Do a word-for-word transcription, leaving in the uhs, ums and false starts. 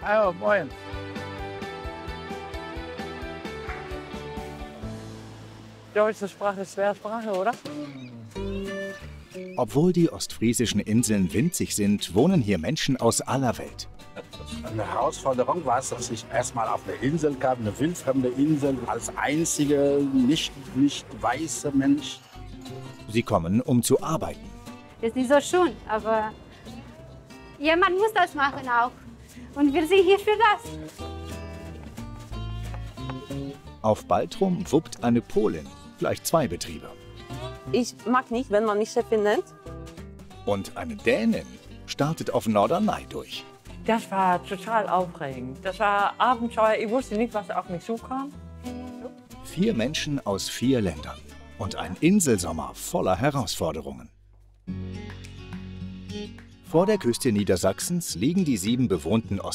Ah, moin. Deutsche Sprache ist schwere Sprache, oder? Obwohl die ostfriesischen Inseln winzig sind, wohnen hier Menschen aus aller Welt. Eine Herausforderung war es, dass ich erstmal auf eine Insel kam, eine wildfremde Insel, als einziger nicht, nicht weißer Mensch. Sie kommen, um zu arbeiten. Das ist nicht so schön, aber jemand muss das machen auch. Und wir sind hier für das. Auf Baltrum wuppt eine Polin, gleich zwei Betriebe. Ich mag nicht, wenn man mich Chefin nennt. Und eine Dänin startet auf Norderney durch. Das war total aufregend. Das war Abenteuer. Ich wusste nicht, was auf mich zukam. Vier Menschen aus vier Ländern und ein Inselsommer voller Herausforderungen. Vor der Küste Niedersachsens liegen die sieben bewohnten